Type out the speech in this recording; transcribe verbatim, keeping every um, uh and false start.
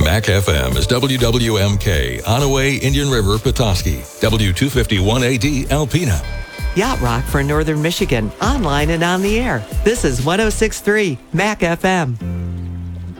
Mac F M is W W M K, Onaway, Indian River, Petoskey, W two fifty-one A D, Alpena. Yacht Rock for Northern Michigan, online and on the air. This is one oh six point three Mac F M.